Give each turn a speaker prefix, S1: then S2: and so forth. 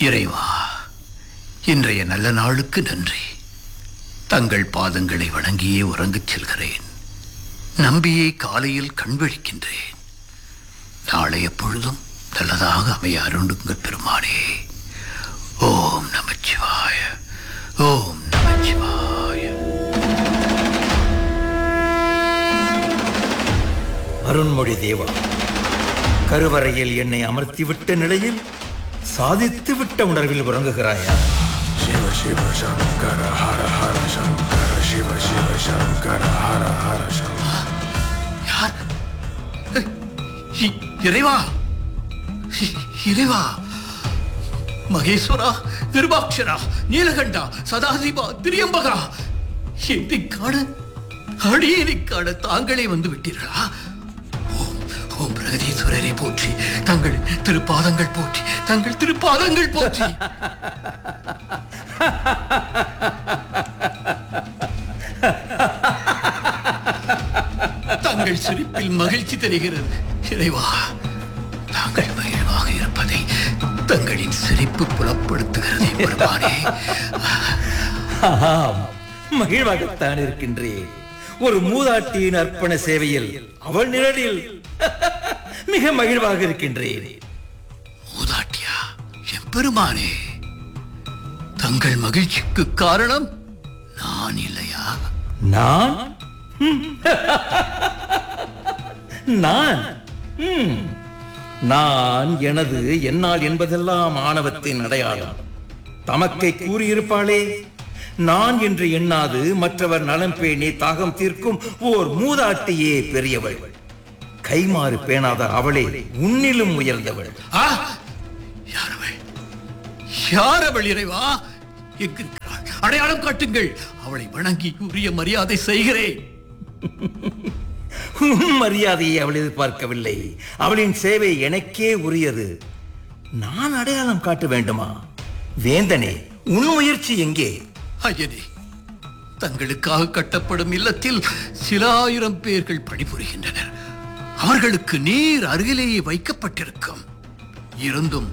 S1: இறைவா, இன்றைய நல்ல நாளுக்கு நன்றி. தங்கள் பாதங்களை வணங்கியே உறங்கச் செல்கிறேன். நம்பியை காலையில் கண்விழிக்கின்றேன். நாளைய பொழுதும் நல்லதாக அமைய அருளுங்கள் பெருமானே. ஓம் நமச்சிவாய, ஓம் நமச்சிவாய.
S2: அருண்மொழி தேவா, கருவறையில் என்னை அமர்த்திவிட்ட நிலையில் சாதித்துவிட்ட உணர்வில் உறங்குகிறாயா?
S3: சிவ சிவ சங்கர ஹர ஹர சங்கர சிவ சிவ சங்கர ஹர ஹர சங்கர.
S1: யார்? இறைவா, இறைவா, மகேஸ்வரா, விருபாட்சரா, நீலகண்டா, சதாசிவா, திரியம்பகா, என்னை காண, அடியேனை காண தாங்களே வந்து விட்டீர்களா? ஓம் பிரகதீஸ்வரரை போற்றி, தங்கள் திருப்பாதங்கள் போற்றி, தங்கள் திருப்பாதங்கள் போற்றி. தங்கள் சிரிப்பில் மகிழ்ச்சி தெரிகிறது. இறைவா, தாங்கள் மகிழ்வாக இருப்பதை தங்களின் சிரிப்பு புலப்படுத்துகிறது பெருமானே.
S2: மகிழ்வாகத்தான் இருக்கின்றேன். ஒரு மூதாட்டியின் அர்ப்பண சேவையில் அவள் நிழலில் மிக மகிழ்வாக இருக்கின்றேன்.
S1: மூதாட்டியா? எம்பெருமானே, தங்கள் மகிழ்ச்சிக்கு காரணம் நான் இல்லையா?
S2: நான் நான் நான் எனது என்னால் என்பதெல்லாம் ஆணவத்தின் அடையாளம். தமக்கை கூறியிருப்பாளே, நான் என்று எண்ணாது மற்றவர் நலம் பேணி தாகம் தீர்க்கும் ஓர் மூதாட்டியே பெரியவள். கைமாறு பேணாத அவளே உன்னிலும் உயர்ந்தவள்.
S1: யாரவள்? யாரவள் இறைவா? எங்கிருக்கிறாள்? அடையாளம் காட்டுங்கள். அவளை வணங்கி உரிய மரியாதை செய்கிறேன்.
S2: மரியாதையை அவள் எதிர்பார்க்கவில்லை. அவளின் சேவை எனக்கே உரியது. நான் அடையாளம் காட்ட வேண்டுமா? வேந்தனே, உன் முயற்சி எங்கே?
S1: ஐயனே, தங்களுக்காக கட்டப்படும் இல்லத்தில் சில ஆயிரம் பேர்கள் பணிபுரிகின்றனர். அவர்களுக்கு நீர் அருகிலேயே வைக்கப்பட்டிருக்கும். இருந்தும்